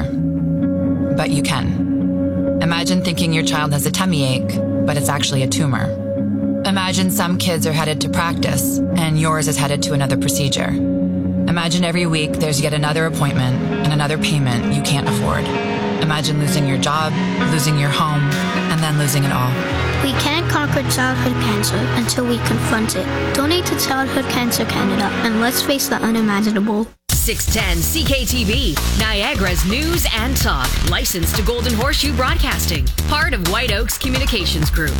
but you can. Imagine thinking your child has a tummy ache, but it's actually a tumor. Imagine some kids are headed to practice, and yours is headed to another procedure. Imagine every week there's yet another appointment and another payment you can't afford. Imagine losing your job, losing your home, and then losing it all. We can't conquer childhood cancer until we confront it. Donate to Childhood Cancer Canada and let's face the unimaginable. six ten C K T V, Niagara's news and talk. Licensed to Golden Horseshoe Broadcasting. Part of White Oaks Communications Group.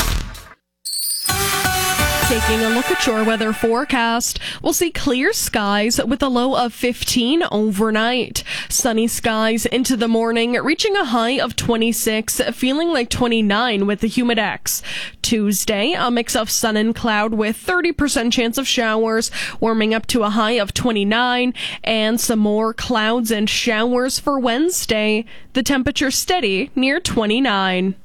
Taking a look at your weather forecast, we'll see clear skies with a low of fifteen overnight. Sunny skies into the morning, reaching a high of twenty-six, feeling like twenty-nine with the humidex. Tuesday, a mix of sun and cloud with thirty percent chance of showers, warming up to a high of twenty-nine, and some more clouds and showers for Wednesday. The temperature steady near twenty-nine.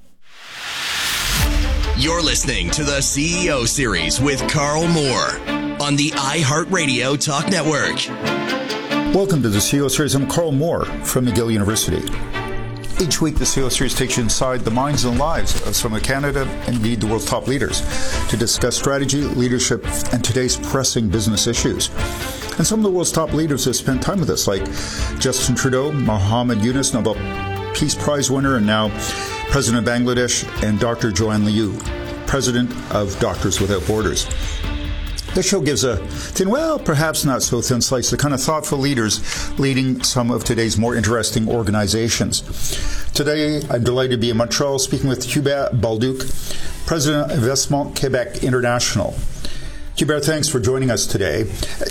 You're listening to the C E O Series with Carl Moore on the iHeartRadio Talk Network. Welcome to the C E O Series. I'm Carl Moore from McGill University. Each week, the C E O Series takes you inside the minds and lives of some of Canada and indeed the world's top leaders to discuss strategy, leadership, and today's pressing business issues. And some of the world's top leaders have spent time with us, like Justin Trudeau, Mohammed Yunus, Nobel Peace Prize winner, and now President of Bangladesh, and Doctor Joanne Liu, President of Doctors Without Borders. This show gives a thin, well, perhaps not so thin slice, the kind of thoughtful leaders leading some of today's more interesting organizations. Today, I'm delighted to be in Montreal speaking with Hubert Balduc, President of Investissement Québec International. Hubert, thanks for joining us today.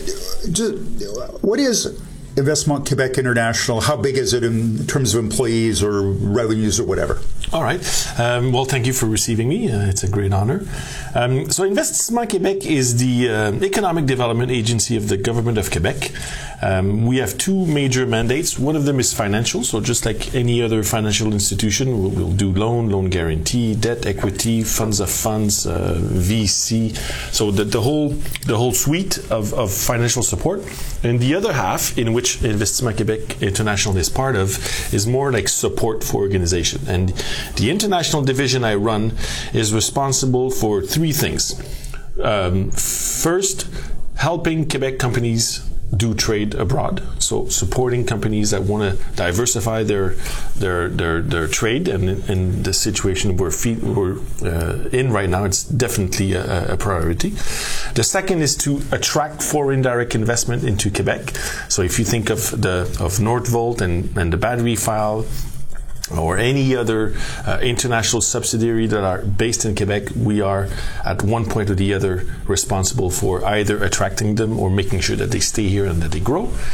What is Investissement Québec International? How big is it in terms of employees or revenues or whatever? All right. Um, well, thank you for receiving me. Uh, it's a great honor. Um, so Investissement Québec is the uh, economic development agency of the government of Quebec. Um, we have two major mandates. One of them is financial. So just like any other financial institution, we'll, we'll do loan, loan guarantee, debt, equity, funds of funds, uh, V C. So the, the whole the whole suite of, of financial support. And the other half, in which Investissement Québec International is part of, is more like support for organization. And the international division I run is responsible for three things. Um, first, helping Quebec companies do trade abroad. So supporting companies that want to diversify their their their their trade, and in the situation we're, fe- we're uh, in right now, it's definitely a, a priority. The second is to attract foreign direct investment into Quebec. So if you think of the of Northvolt and, and the battery file, or any other uh, international subsidiary that are based in Quebec, we are at one point or the other responsible for either attracting them or making sure that they stay here and that they grow.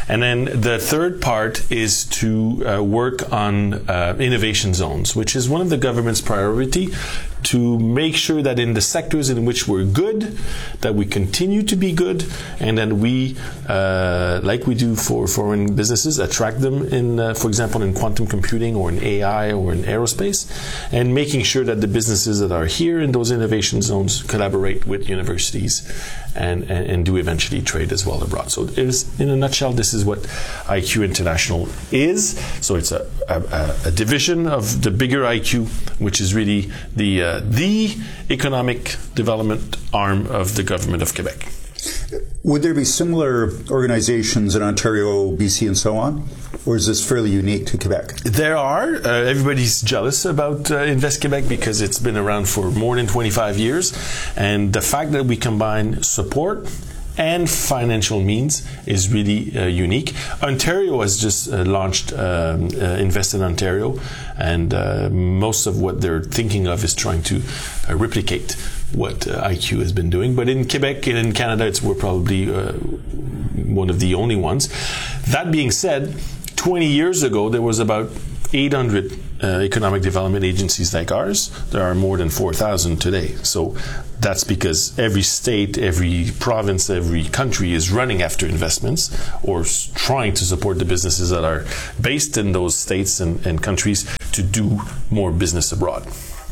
And then the third part is to uh, work on uh, innovation zones, which is one of the government's priority, to make sure that in the sectors in which we're good, that we continue to be good, and that we, uh, like we do for foreign businesses, attract them in, uh, for example, in quantum computing or in A I or in aerospace, and making sure that the businesses that are here in those innovation zones collaborate with universities and, and, and do eventually trade as well abroad. So it is, in a nutshell, this is what I Q International is. So it's a, a, a division of the bigger I Q, which is really the uh, the economic development arm of the government of Quebec. Would there be similar organizations in Ontario, B C, and so on? Or is this fairly unique to Quebec? There are. Uh, everybody's jealous about uh, Invest Quebec because it's been around for more than twenty-five years. And the fact that we combine support and financial means is really uh, unique. Ontario has just uh, launched um, uh, Invest in Ontario, and uh, most of what they're thinking of is trying to uh, replicate what uh, I Q has been doing. But in Quebec and in Canada, it's, we're probably uh, one of the only ones. That being said, twenty years ago, there was about eight hundred uh, economic development agencies like ours. There are more than four thousand today. So that's because every state, every province, every country is running after investments or s- trying to support the businesses that are based in those states and, and countries to do more business abroad.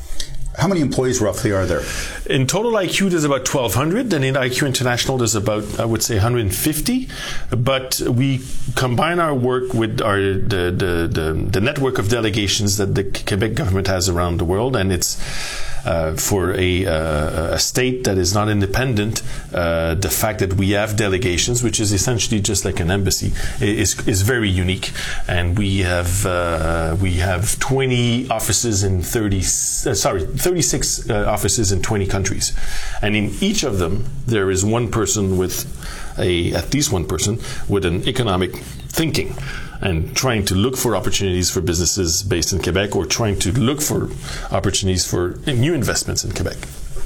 How many employees roughly are there? In total I Q, there's about twelve hundred, and in I Q International, there's about, I would say, one hundred fifty. But we combine our work with our the the, the, the network of delegations that the Quebec government has around the world, and it's Uh, for a, uh, a state that is not independent, uh, the fact that we have delegations, which is essentially just like an embassy, is is very unique. And we have uh, we have twenty offices in thirty uh, sorry thirty-six uh, offices in twenty countries, and in each of them there is one person with a at least one person with an economic thinking, and trying to look for opportunities for businesses based in Quebec, or trying to look for opportunities for new investments in Quebec.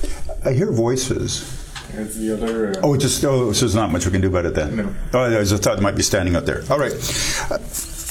I hear voices. It's the other. Uh, oh, just oh, so there's not much we can do about it then. No. Oh, I just thought it might be standing out there. All right. Uh,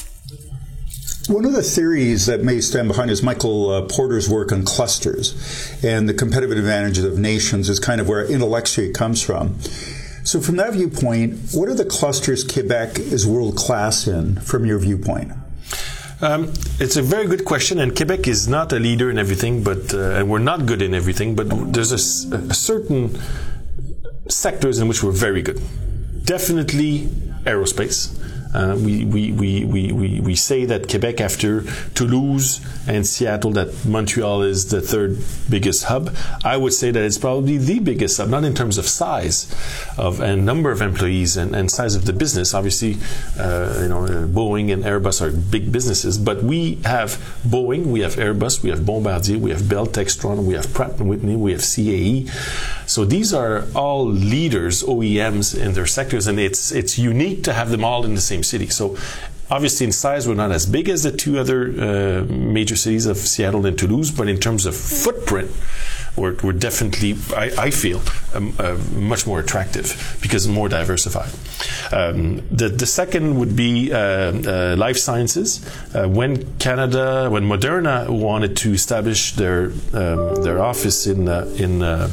One of the theories that may stand behind is Michael uh, Porter's work on clusters, and the competitive advantages of nations is kind of where intellectually it comes from. So from that viewpoint, what are the clusters Quebec is world-class in, from your viewpoint? Um, it's a very good question, and Quebec is not a leader in everything, but uh, and we're not good in everything, but there's a, a certain sectors in which we're very good. Definitely aerospace. Uh, we, we, we, we, we, we say that Quebec, after Toulouse and Seattle, that Montreal is the third biggest hub. I would say that it's probably the biggest hub, not in terms of size of and number of employees and, and size of the business. Obviously, uh, you know, Boeing and Airbus are big businesses, but we have Boeing, we have Airbus, we have Bombardier, we have Bell Textron, we have Pratt and Whitney, we have C A E. So these are all leaders, O E Ms in their sectors, and it's it's unique to have them all in the same city. So obviously in size we're not as big as the two other uh, major cities of Seattle and Toulouse, but in terms of footprint we're, we're definitely, I, I feel, um, uh, much more attractive because more diversified. Um, the, the second would be uh, uh, life sciences. Uh, when Canada, when Moderna wanted to establish their um, their office in uh, in uh,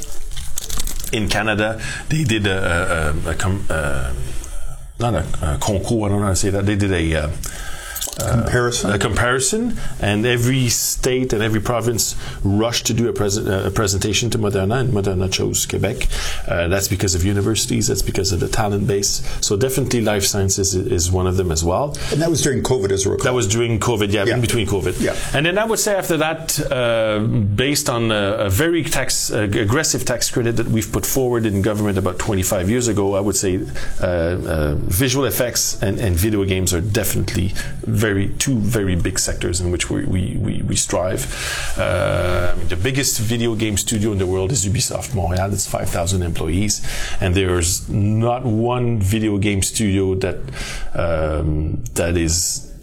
in Canada, they did a, a, a, a com, uh, not a, a concours, I don't know how to say that. They did a uh, comparison. Uh, a comparison, and every state and every province rushed to do a, pres- uh, a presentation to Moderna, and Moderna chose Quebec. Uh, that's because of universities, that's because of the talent base. So definitely life sciences is, is one of them as well. And that was during COVID, as a recall. That was during COVID, yeah, yeah. in between COVID. Yeah. And then I would say after that, uh, based on a, a very tax uh, aggressive tax credit that we've put forward in government about twenty-five years ago, I would say uh, uh, visual effects and, and video games are definitely very Very, two very big sectors in which we we, we, we strive. Uh, I mean, the biggest video game studio in the world is Ubisoft Montreal. It's five thousand employees, and there's not one video game studio that um, that is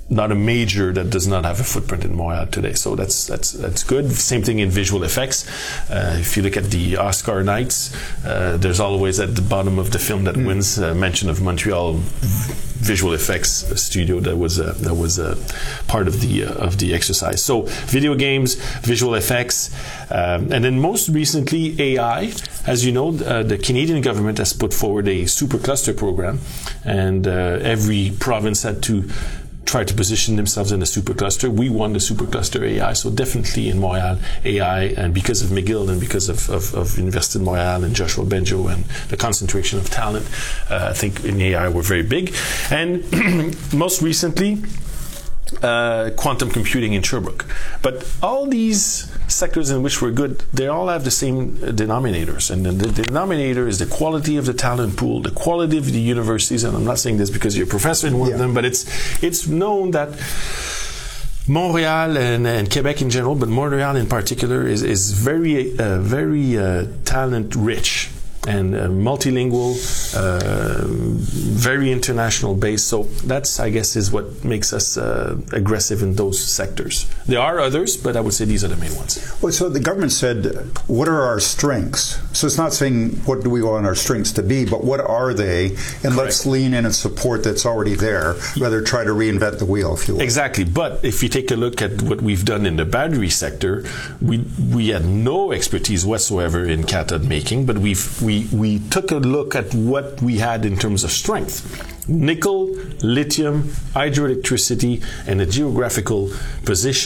not a major that does not have a footprint in Montreal today. So that's that's that's good. Same thing in visual effects. Uh, if you look at the Oscar nights, uh, there's always at the bottom of the film that mm. wins uh, mention of Montreal visual effects studio that was uh, that was uh, part of the uh, of the exercise. So video games, visual effects, um, and then most recently A I. As you know, uh, the Canadian government has put forward a supercluster program, and uh, every province had to try to position themselves in a supercluster. We won the supercluster A I, so definitely in Montreal, A I, and because of McGill and because of, of, of Université de Montréal and Joshua Benjo and the concentration of talent, uh, I think in A I we're very big. And most recently, uh, quantum computing in Sherbrooke. But all these sectors in which we're good, they all have the same denominators. And the, the denominator is the quality of the talent pool, the quality of the universities. And I'm not saying this because you're a professor in one yeah. of them, but it's it's known that Montreal and, and Quebec in general, but Montreal in particular, is, is very, uh, very uh, talent rich. And uh, multilingual, uh, very international based. So that's, I guess, is what makes us uh, aggressive in those sectors. There are others, but I would say these are the main ones. Well, so the government said, what are our strengths? So it's not saying what do we want our strengths to be, but what are they? And Correct. Let's lean in and support that's already there, rather try to reinvent the wheel, if you will. Exactly. But if you take a look at what we've done in the battery sector, we we had no expertise whatsoever in cathode making, but we've we We, we took a look at what we had in terms of strength. Nickel, lithium, hydroelectricity, and a geographical position